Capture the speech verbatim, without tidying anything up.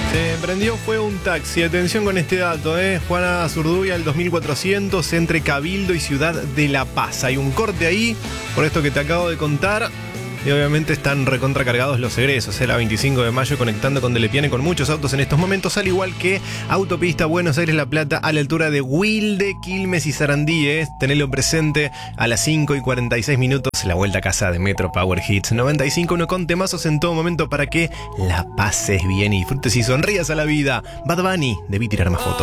Se prendió fuego un taxi. Atención con este dato, ¿eh? Juana Zurduy al dos mil cuatrocientos entre Cabildo y Ciudad de La Paz. Hay un corte ahí por esto que te acabo de contar. Y obviamente están recontracargados los egresos, ¿eh? La veinticinco de mayo conectando con Delepiane con muchos autos en estos momentos, al igual que autopista Buenos Aires-La Plata a la altura de Wilde, Quilmes y Sarandí, ¿eh? Tenelo presente a las cinco y cuarenta y seis minutos, la vuelta a casa de Metro Power Hits noventa y cinco, uno con temazos en todo momento para que la pases bien y disfrutes y sonrías a la vida. Bad Bunny, debí tirar más fotos.